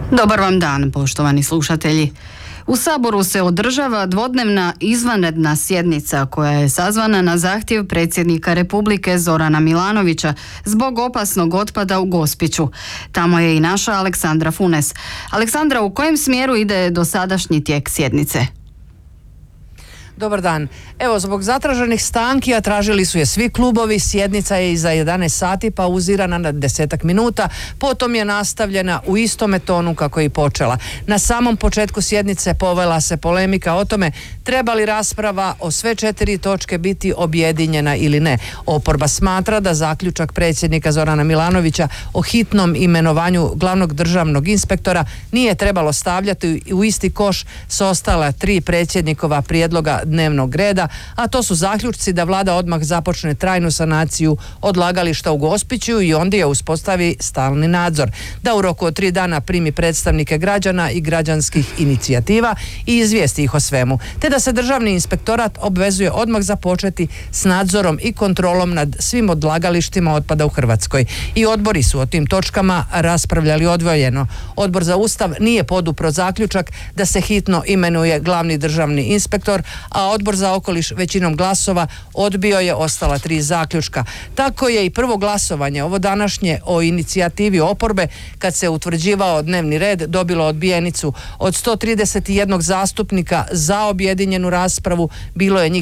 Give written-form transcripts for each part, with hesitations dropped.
Dobar vam dan, poštovani slušatelji. U Saboru se održava dvodnevna izvanredna sjednica koja je sazvana na zahtjev predsjednika Republike Zorana Milanovića zbog opasnog otpada u Gospiću. Tamo je i naša Aleksandra Funes. Aleksandra, u kojem smjeru ide dosadašnji tijek sjednice? Dobar dan. Evo, zbog zatraženih stanki, a tražili su je svi klubovi, sjednica je iza 11 sati pauzirana na 10 minuta, potom je nastavljena u istome tonu kako je i počela. Na samom početku sjednice povela se polemika o tome treba li rasprava o sve 4 točke biti objedinjena ili ne. Oporba smatra da zaključak predsjednika Zorana Milanovića o hitnom imenovanju glavnog državnog inspektora nije trebalo stavljati u isti koš s ostala 3 predsjednikova prijedloga dnevnog reda, a to su zaključci da vlada odmah započne trajnu sanaciju odlagališta u Gospiću i onda je uspostavi stalni nadzor, da u roku od 3 dana primi predstavnike građana i građanskih inicijativa i izvijesti ih o svemu, te da se državni inspektorat obvezuje odmah započeti s nadzorom i kontrolom nad svim odlagalištima otpada u Hrvatskoj. I odbori su o tim točkama raspravljali odvojeno. Odbor za Ustav nije podupro zaključak da se hitno imenuje glavni državni inspektor, a Odbor za okoliš većinom glasova odbio je ostala 3 zaključka. Tako je i prvo glasovanje, ovo današnje, o inicijativi oporbe, kad se utvrđivao dnevni red, dobilo odbijenicu. Od 131 zastupnika za objedinjenu raspravu bilo je njih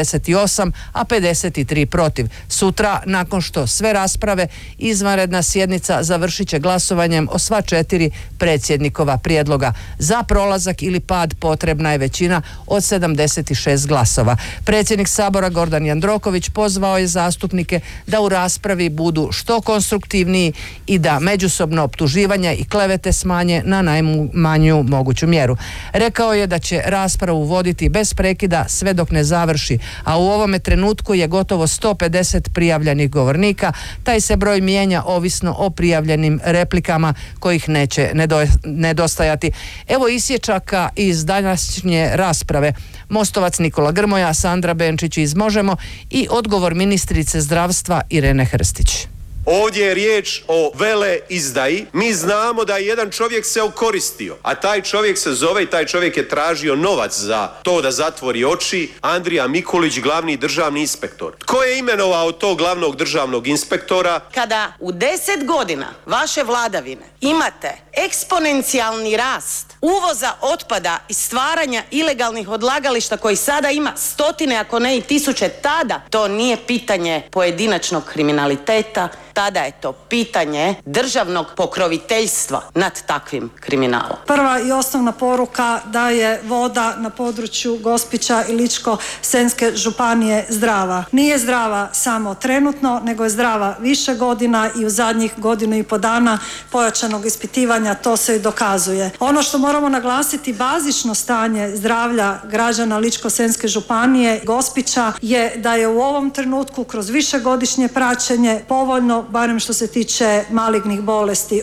78, a 53 protiv. Sutra, nakon što sve rasprave, izvanredna sjednica završit će glasovanjem o sva 4 predsjednikova prijedloga. Za prolazak ili pad potrebna je većina od 76 glasova. Predsjednik Sabora Gordan Jandroković pozvao je zastupnike da u raspravi budu što konstruktivniji i da međusobno optuživanja i klevete smanje na najmanju moguću mjeru. Rekao je da će raspravu voditi bez prekida sve dok ne završi, a u ovome trenutku je gotovo 150 prijavljenih govornika. Taj se broj mijenja ovisno o prijavljenim replikama kojih neće nedostajati. Evo isječaka iz današnje rasprave. Mostovac Nikola Grmoja, Sandra Benčić iz Možemo i odgovor ministrice zdravstva Irene Hrstić. Ovdje je riječ o veleizdaji. Mi znamo da je jedan čovjek se okoristio, a taj čovjek se zove i taj čovjek je tražio novac za to da zatvori oči. Andrija Mikulić, glavni državni inspektor. Tko je imenovao tog glavnog državnog inspektora? Kada u 10 godina vaše vladavine imate eksponencijalni rast uvoza otpada i stvaranja ilegalnih odlagališta koji sada ima stotine, ako ne i tisuće, tada to nije pitanje pojedinačnog kriminaliteta, tada je to pitanje državnog pokroviteljstva nad takvim kriminalom. Prva i osnovna poruka da je voda na području Gospića i Ličko-senjske županije zdrava. Nije zdrava samo trenutno, nego je zdrava više godina i u zadnjih 1,5 godinu dana pojačanog ispitivanja to se i dokazuje. Ono što moramo naglasiti, bazično stanje zdravlja građana Ličko-senjske županije Gospića je da je u ovom trenutku kroz višegodišnje praćenje povoljno, barem što se tiče malignih bolesti.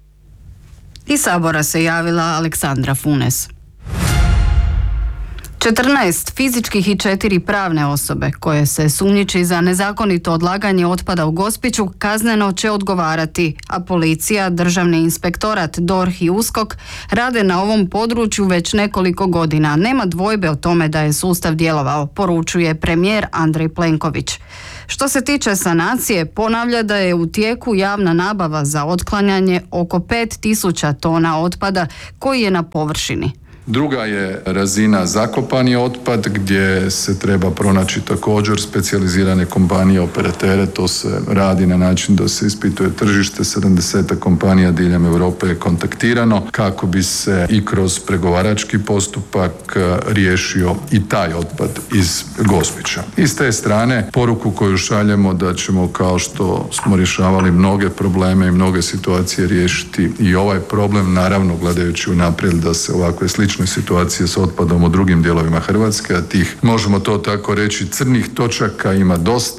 Iz Sabora se javila Aleksandra Funes. 14 fizičkih i 4 pravne osobe koje se sumnjiči za nezakonito odlaganje otpada u Gospiću kazneno će odgovarati, a policija, državni inspektorat, DORH i USKOK rade na ovom području već nekoliko godina. Nema dvojbe o tome da je sustav djelovao, poručuje premijer Andrej Plenković. Što se tiče sanacije, ponavlja da je u tijeku javna nabava za otklanjanje oko 5000 tona otpada koji je na površini. Druga je razina zakopani otpad gdje se treba pronaći također specijalizirane kompanije, operatere. To se radi na način da se ispituje tržište. 70 kompanija diljem Europe je kontaktirano kako bi se i kroz pregovarački postupak riješio i taj otpad iz Gospića. I s te strane poruku koju šaljemo da ćemo, kao što smo rješavali mnoge probleme i mnoge situacije, riješiti i ovaj problem, naravno gledajući unaprijed da se ovakve slične situacije s otpadom u drugim dijelovima Hrvatske, a tih, možemo to tako reći, crnih točaka ima dosta.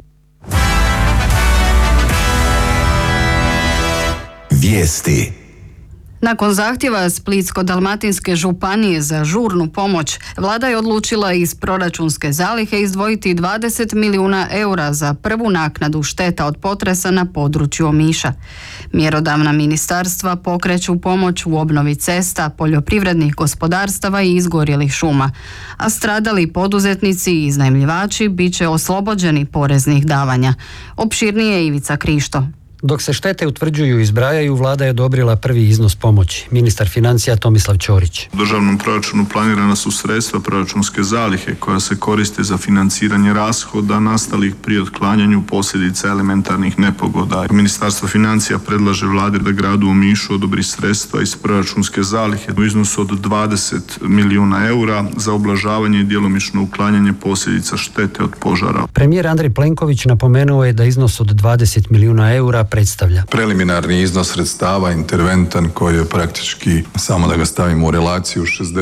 Vijesti. Nakon zahtjeva Splitsko-dalmatinske županije za žurnu pomoć, vlada je odlučila iz proračunske zalihe izdvojiti 20 milijuna eura za prvu naknadu šteta od potresa na području Omiša. Mjerodavna ministarstva pokreću pomoć u obnovi cesta, poljoprivrednih gospodarstava i izgorjelih šuma, a stradali poduzetnici i iznajmljivači bit će oslobođeni poreznih davanja. Opširnije Ivica Krišto. Dok se štete utvrđuju i zbrajaju, vlada je odobrila prvi iznos pomoći. Ministar financija Tomislav Ćorić. U državnom proračunu planirana su sredstva proračunske zalihe koja se koriste za financiranje rashoda nastalih pri otklanjanju posljedica elementarnih nepogoda. Ministarstvo financija predlaže vladi da gradu Omišu odobri sredstva iz proračunske zalihe u iznosu od 20 milijuna eura za ublažavanje i djelomično uklanjanje posljedica štete od požara. Premijer Andrej Plenković napomenuo je da iznos od 20 milijuna eura predstavlja preliminarni iznos sredstava interventan koji je praktički, samo da ga stavimo u relaciju,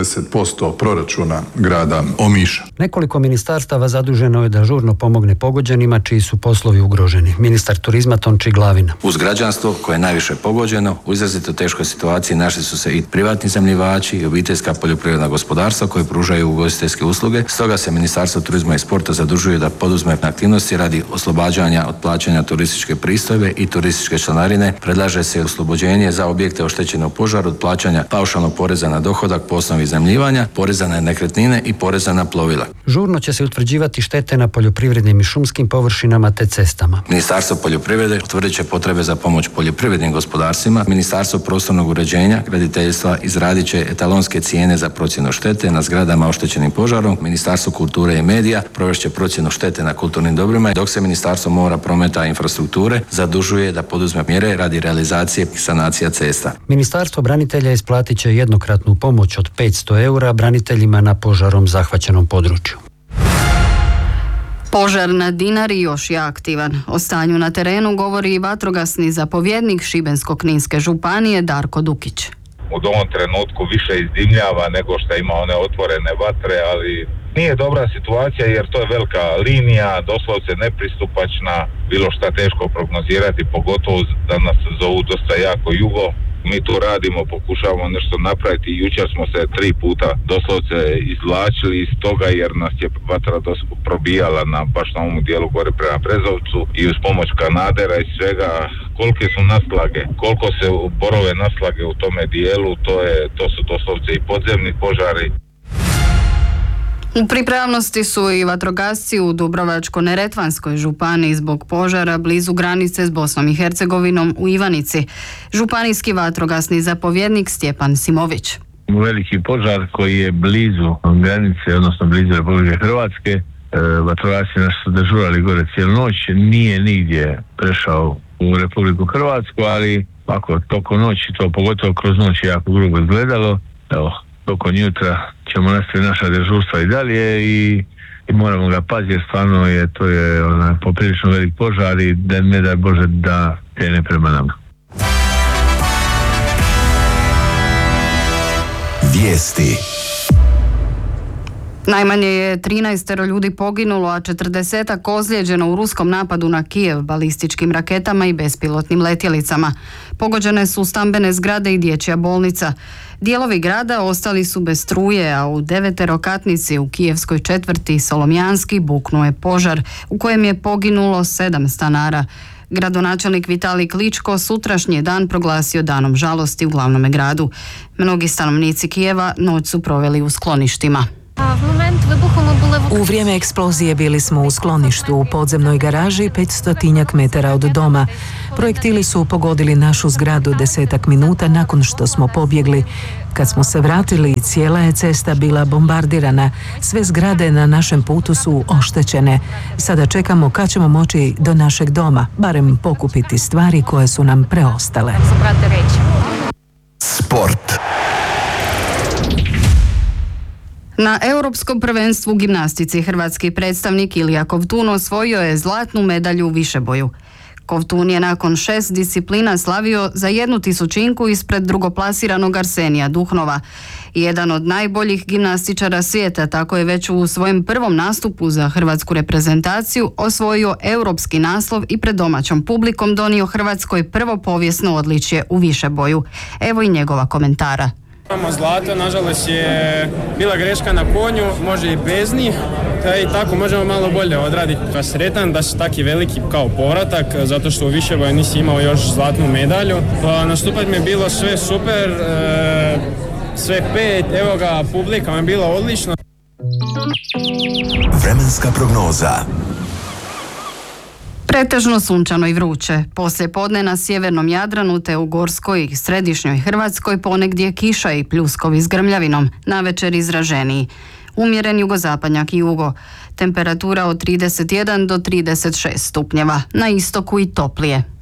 60% proračuna grada Omiša. Nekoliko ministarstava zaduženo je da žurno pomogne pogođenima čiji su poslovi ugroženi. Ministar turizma Tonči Glavina. Uz građanstvo koje je najviše pogođeno, u izrazito teškoj situaciji našli su se i privatni iznajmljivači i obiteljska poljoprivredna gospodarstva koje pružaju ugostiteljske usluge. Stoga se Ministarstvo turizma i sporta zadužuje da poduzme aktivnosti radi oslobađanja od plaćanja turističke pristojbe i turističke članarine. Predlaže se oslobođenje za objekte oštećene u požaru od plaćanja paušalnog poreza na dohodak po osnovi iznajmljivanja, poreza na nekretnine i poreza na plovila. Žurno će se utvrđivati štete na poljoprivrednim i šumskim površinama te cestama. Ministarstvo poljoprivrede utvrdit će potrebe za pomoć poljoprivrednim gospodarstvima. Ministarstvo prostornog uređenja, graditeljstva izradit će etalonske cijene za procjenu štete na zgradama oštećenim požarom. Ministarstvo kulture i medija provest će procjenu štete na kulturnim dobrima, dok se Ministarstvo mora, prometa i infrastrukture zadužuje da poduzme mjere radi realizacije sanacija cesta. Ministarstvo branitelja isplatit će jednokratnu pomoć od 500 eura braniteljima na požarom zahvaćenom području. Požar na Dinari još je aktivan. O stanju na terenu govori i vatrogasni zapovjednik Šibensko-kninske županije Darko Dukić. U ovom trenutku više izdimljava nego što ima one otvorene vatre, ali nije dobra situacija jer to je velika linija, doslovce nepristupačna, bilo šta teško prognozirati, pogotovo da nas zovu dosta jako jugo. Mi tu radimo, pokušavamo nešto napraviti. Jučer smo se 3 puta doslovce izvlačili iz toga jer nas je vatra probijala baš na ovom dijelu gore prema Brezovcu i uz pomoć kanadera i svega. Kolike su naslage, koliko se borove naslage u tome dijelu, to su doslovce i podzemni požari. U pripravnosti su i vatrogasci u Dubrovačko-neretvanskoj županiji zbog požara blizu granice s Bosnom i Hercegovinom u Ivanici. Županijski vatrogasni zapovjednik Stjepan Simović. Veliki požar koji je blizu granice, odnosno blizu Republike Hrvatske. Vatrogasci naši su dežurali gore cijelu noć, nije nigdje prešao u Republiku Hrvatsku, ali ako tokom noći, to pogotovo kroz noć je jako grubo izgledalo. Evo, tokom jutra ćemo nastaviti naša dežurstva i dalje i moramo ga paziti jer stvarno to je poprilično velik požar i da ne daj Bože da krene prema nama. Vijesti. Najmanje je 13 ljudi poginulo, a 40 ozlijeđeno u ruskom napadu na Kijev balističkim raketama i bespilotnim letjelicama. Pogođene su stambene zgrade i dječja bolnica. Dijelovi grada ostali su bez struje, a u 9-katnici u kijevskoj četvrti Solomjanski buknuo je požar u kojem je poginulo 7 stanara. Gradonačelnik Vitalij Kličko sutrašnji dan proglasio danom žalosti u glavnom gradu. Mnogi stanovnici Kijeva noć su proveli u skloništima. U vrijeme eksplozije bili smo u skloništu u podzemnoj garaži 500 metara od doma. Projektili su pogodili našu zgradu 10 minuta nakon što smo pobjegli. Kad smo se vratili, cijela je cesta bila bombardirana. Sve zgrade na našem putu su oštećene. Sada čekamo kad ćemo moći do našeg doma, barem pokupiti stvari koje su nam preostale. Sport. Na Europskom prvenstvu u gimnastici hrvatski predstavnik Ilija Kovtun osvojio je zlatnu medalju u višeboju. Kovtun je nakon 6 disciplina slavio za 1 tisućinku ispred drugoplasiranog Arsenija Duhnova. Jedan od najboljih gimnastičara svijeta, tako je već u svojem prvom nastupu za hrvatsku reprezentaciju osvojio europski naslov i pred domaćom publikom donio Hrvatskoj prvo povijesno odličje u višeboju. Evo i njegova komentara. Imamo zlato, nažalost je bila greška na konju, može i bez njih, i tako možemo malo bolje odraditi. Pa sretan da su taki veliki kao povratak, zato što u višeboju nisi imao još zlatnu medalju. Pa nastupat mi je bilo sve super, sve 5, evo ga, publika mi je bila odlična. Vremenska prognoza. Pretežno sunčano i vruće. Poslije podne na sjevernom Jadranu te u Gorskoj i središnjoj Hrvatskoj ponegdje kiša i pljuskovi s grmljavinom, navečer izraženiji. Umjeren jugozapadnjak i jugo. Temperatura od 31 do 36 stupnjeva, na istoku i toplije.